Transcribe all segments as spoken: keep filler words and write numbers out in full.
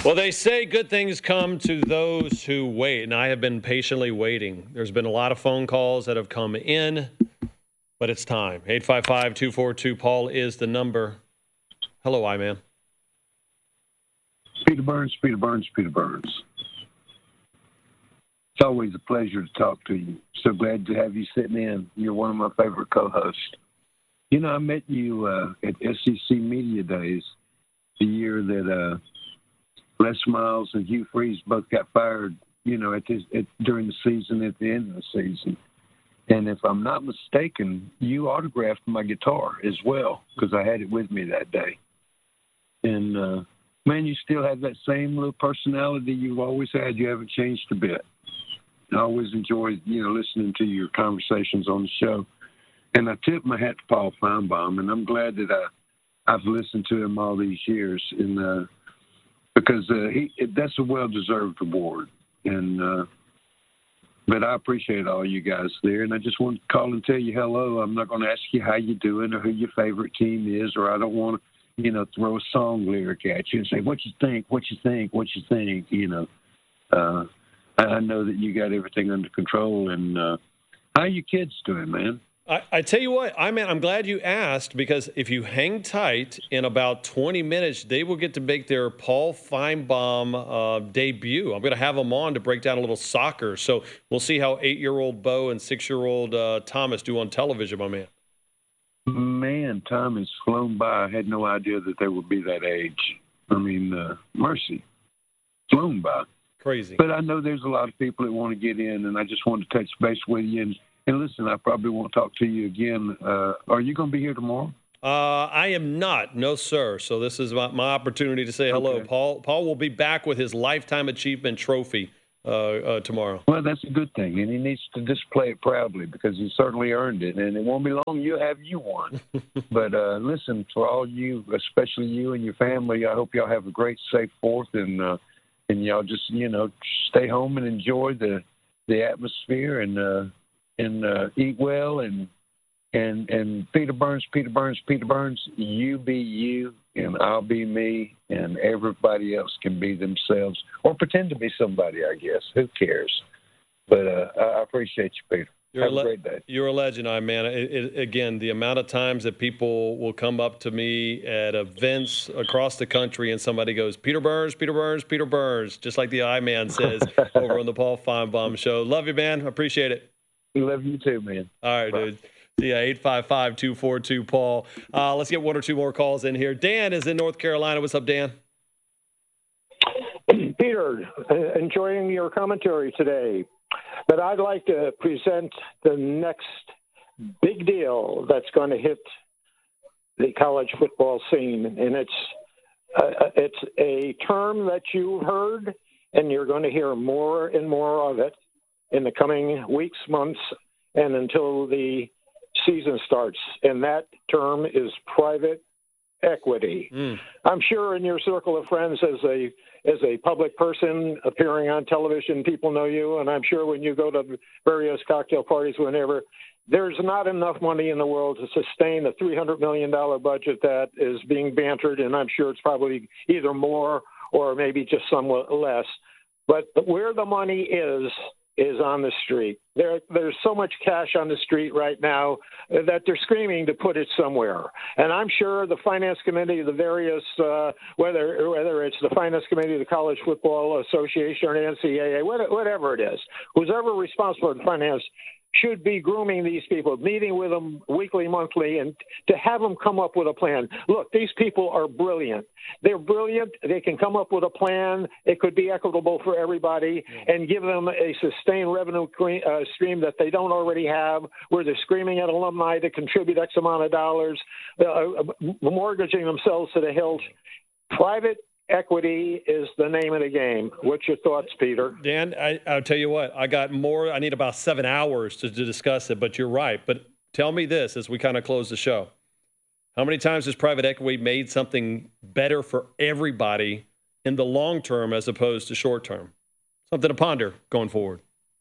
Well, they say good things come to those who wait, and I have been patiently waiting. There's been a lot of phone calls that have come in, but it's time. eight five five, two four two, Paul is the number. Hello, I-Man. Peter Burns, Peter Burns, Peter Burns. It's always a pleasure to talk to you. So glad to have you sitting in. You're one of my favorite co-hosts. You know, I met you uh, at S E C Media Days the year that uh, Les Miles and Hugh Freeze both got fired, you know, at, this, at during the season, at the end of the season. And if I'm not mistaken, you autographed my guitar as well, because I had it with me that day. And, uh, man, you still have that same little personality you've always had. You haven't changed a bit. I always enjoyed, you know, listening to your conversations on the show. And I tip my hat to Paul Feinbaum, and I'm glad that I, I've listened to him all these years. And, uh, because uh, he, that's a well-deserved award. And uh, but I appreciate all you guys there, and I just want to call and tell you hello. I'm not going to ask you how you're doing or who your favorite team is, or I don't want to, you know, throw a song lyric at you and say, what you think, what you think, what you think, you know. Uh, I know that you got everything under control, and uh, how are your kids doing, man? I, I tell you what, I mean, I'm glad you asked, because if you hang tight, in about twenty minutes, they will get to make their Paul Feinbaum uh, debut. I'm going to have them on to break down a little soccer. So we'll see how eight-year-old Bo and six-year-old uh, Thomas do on television, my man. Man, time has flown by. I had no idea that they would be that age. I mean, uh, mercy, flown by. Crazy. But I know there's a lot of people that want to get in, and I just want to touch base with you. And, and listen, I probably won't talk to you again. Uh, are you going to be here tomorrow? Uh, I am not. No, sir. So this is my, my opportunity to say hello. Okay. Paul Paul will be back with his Lifetime Achievement Trophy uh, uh, tomorrow. Well, that's a good thing, and he needs to display it proudly, because he certainly earned it. And it won't be long you'll have you one. But uh, listen, for all you, especially you and your family, I hope y'all have a great, safe Fourth, and uh, and y'all just, you know, stay home and enjoy the the atmosphere, and uh, and uh, eat well, and and and Peter Burns, Peter Burns, Peter Burns. You be you, and I'll be me, and everybody else can be themselves, or pretend to be somebody. I guess, who cares? But uh, I appreciate you, Peter. You're Have a, le- a great day. You're a legend, I man. It, it, again, the amount of times that people will come up to me at events across the country and somebody goes, Peter Burns, Peter Burns, Peter Burns, just like the I-Man says over on the Paul Feinbaum Show. Love you, man. Appreciate it. Love you too, man. All right, Bye. dude. See ya, eight five five, two four two, Paul. Uh, let's get one or two more calls in here. Dan is in North Carolina. What's up, Dan? Peter, uh, enjoying your commentary today. But I'd like to present the next big deal that's going to hit the college football scene, and it's uh, it's a term that you heard, and you're going to hear more and more of it in the coming weeks, months, and until the season starts. And that term is private equity. Mm. I'm sure in your circle of friends, as a as a public person appearing on television, people know you, and I'm sure when you go to various cocktail parties, whenever, there's not enough money in the world to sustain the three hundred million dollars budget that is being bantered, and I'm sure it's probably either more or maybe just somewhat less. But where the money is, is on the street. There, there's so much cash on the street right now that they're screaming to put it somewhere. And I'm sure the finance committee, the various, uh, whether whether it's the finance committee of the College Football Association or the N C double A, whatever it is, who's ever responsible for finance should be grooming these people, meeting with them weekly, monthly, and to have them come up with a plan. Look, these people are brilliant. They're brilliant. They can come up with a plan. It could be equitable for everybody and give them a sustained revenue uh, stream that they don't already have, where they're screaming at alumni to contribute X amount of dollars, uh, mortgaging themselves to the hilt. Private equity is the name of the game. What's your thoughts, Peter? Dan, I, I'll tell you what, I got more. I need about seven hours to, to discuss it, but you're right. But tell me this as we kind of close the show. How many times has private equity made something better for everybody in the long term as opposed to short term? Something to ponder going forward.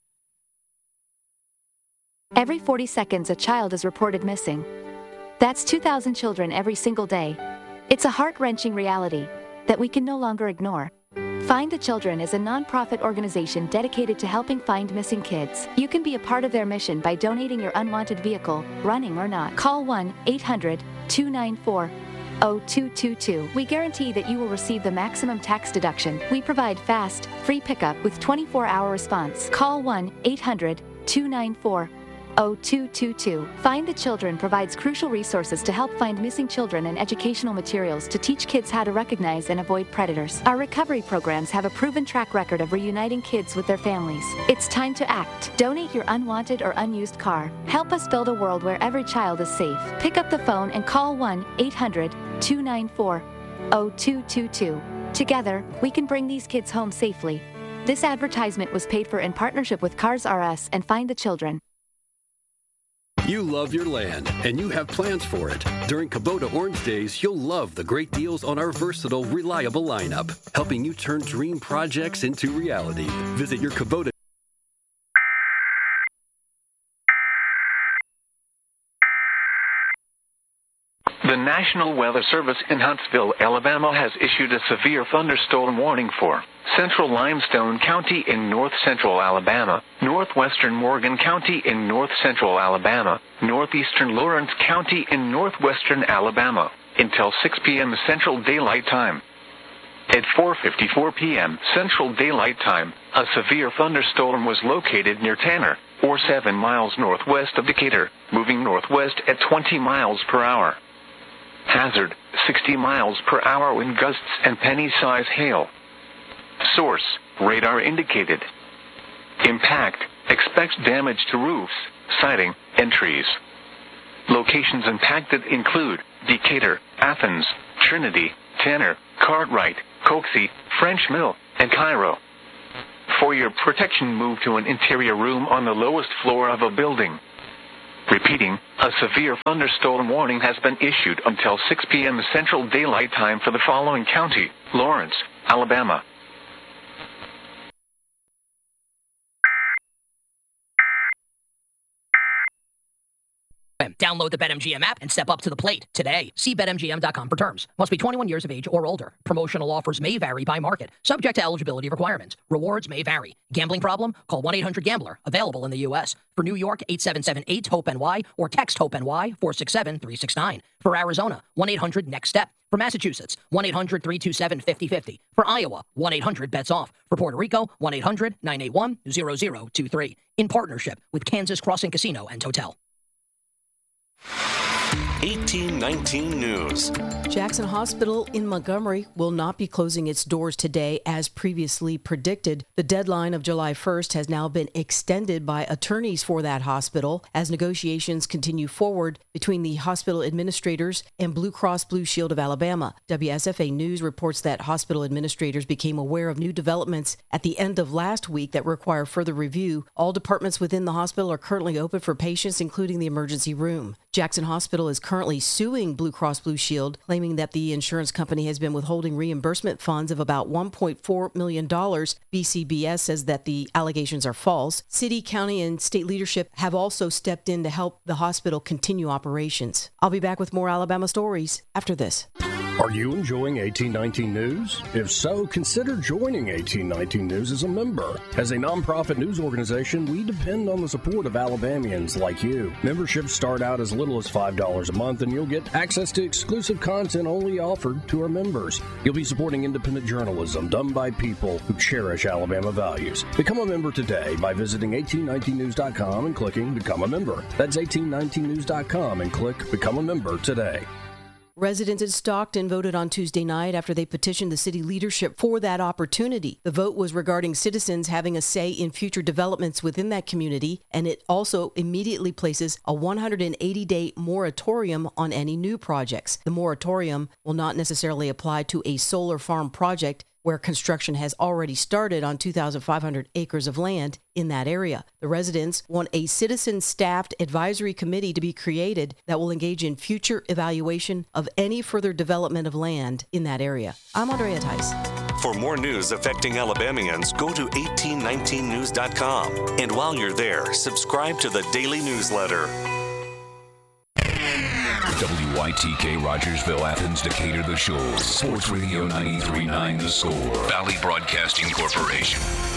Every forty seconds, a child is reported missing. That's two thousand children every single day. It's a heart-wrenching reality that we can no longer ignore. Find the Children is a nonprofit organization dedicated to helping find missing kids. You can be a part of their mission by donating your unwanted vehicle, running or not. Call one eight hundred two nine four oh two two two. We guarantee that you will receive the maximum tax deduction. We provide fast, free pickup with twenty-four hour response. Call one eight hundred two nine four oh two two two. Find the Children provides crucial resources to help find missing children and educational materials to teach kids how to recognize and avoid predators. Our recovery programs have a proven track record of reuniting kids with their families. It's time to act. Donate your unwanted or unused car. Help us build a world where every child is safe. Pick up the phone and call one eight hundred two nine four oh two two two. Together, we can bring these kids home safely. This advertisement was paid for in partnership with Cars R Us and Find the Children. You love your land, and you have plans for it. During Kubota Orange Days, you'll love the great deals on our versatile, reliable lineup, helping you turn dream projects into reality. Visit your Kubota. The National Weather Service in Huntsville, Alabama has issued a severe thunderstorm warning for Central Limestone County in north-central Alabama, northwestern Morgan County in north-central Alabama, northeastern Lawrence County in northwestern Alabama, until six p.m. Central Daylight Time. At four fifty-four p.m. Central Daylight Time, a severe thunderstorm was located near Tanner, or seven miles northwest of Decatur, moving northwest at twenty miles per hour. Hazard, sixty miles per hour in gusts and penny-size hail. Source, radar indicated. Impact, expects damage to roofs, siding, and trees. Locations impacted include Decatur, Athens, Trinity, Tanner, Cartwright, Coxie, French Mill, and Cairo. For your protection, move to an interior room on the lowest floor of a building. Repeating, a severe thunderstorm warning has been issued until six p.m. Central Daylight Time for the following county: Lawrence, Alabama. Download the BetMGM app and step up to the plate today. See Bet M G M dot com for terms. Must be twenty-one years of age or older. Promotional offers may vary by market. Subject to eligibility requirements. Rewards may vary. Gambling problem? Call one eight hundred gambler. Available in the U S. For New York, eight seven seven eight hope N Y or text HOPE-NY four six seven three six nine. For Arizona, one eight hundred next step. For Massachusetts, one eight hundred three two seven five zero five zero. For Iowa, one eight hundred bets off. For Puerto Rico, one eight hundred nine eight one zero zero two three. In partnership with Kansas Crossing Casino and Hotel. eighteen nineteen News. Jackson Hospital in Montgomery will not be closing its doors today as previously predicted. The deadline of July first has now been extended by attorneys for that hospital as negotiations continue forward between the hospital administrators and Blue Cross Blue Shield of Alabama. W S F A News reports that hospital administrators became aware of new developments at the end of last week that require further review. All departments within the hospital are currently open for patients, including the emergency room. Jackson Hospital is currently suing Blue Cross Blue Shield, claiming that the insurance company has been withholding reimbursement funds of about one point four million dollars. B C B S says that the allegations are false. City, county, and state leadership have also stepped in to help the hospital continue operations. I'll be back with more Alabama stories after this. Are you enjoying eighteen nineteen News? If so, consider joining eighteen nineteen News as a member. As a nonprofit news organization, we depend on the support of Alabamians like you. Memberships start out as little as five dollars a month, and you'll get access to exclusive content only offered to our members. You'll be supporting independent journalism done by people who cherish Alabama values. Become a member today by visiting eighteen nineteen news dot com and clicking Become a Member. That's eighteen nineteen news dot com and click Become a Member today. Residents in Stockton voted on Tuesday night after they petitioned the city leadership for that opportunity. The vote was regarding citizens having a say in future developments within that community, and it also immediately places a one hundred eighty day moratorium on any new projects. The moratorium will not necessarily apply to a solar farm project where construction has already started on two thousand five hundred acres of land in that area. The residents want a citizen-staffed advisory committee to be created that will engage in future evaluation of any further development of land in that area. I'm Andrea Tice. For more news affecting Alabamians, go to eighteen nineteen news dot com. And while you're there, subscribe to the daily newsletter. W Y T K, Rogersville, Athens, Decatur, The Shoals. Sports Radio ninety-three point nine The Score. Valley Broadcasting Corporation.